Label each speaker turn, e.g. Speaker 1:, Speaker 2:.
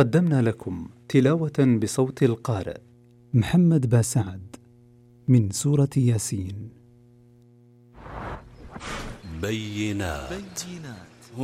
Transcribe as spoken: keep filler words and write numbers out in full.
Speaker 1: قدمنا لكم تلاوة بصوت القارئ
Speaker 2: محمد باسعد من سورة ياسين.
Speaker 3: بينات, بينات